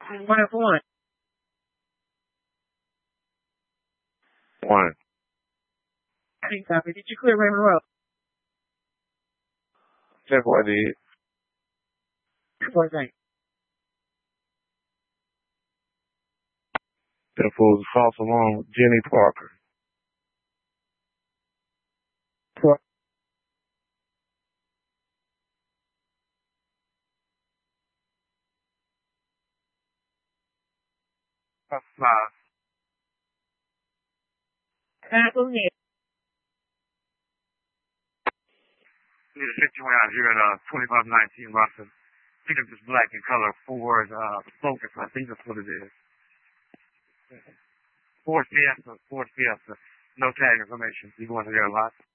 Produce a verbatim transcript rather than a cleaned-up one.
One of one. One. Hey, copy. Did you clear Raymond Road? Check what I did. Four things. That fool's false alarm with Jenny Parker. Four. Five. Apple here. Need to check you out here at uh, twenty-five nineteen Russell. I think it's just black in color. Ford uh, Focus. I think that's what it is. Ford Fiesta. Ford Fiesta. No tag information. You going to there a lot?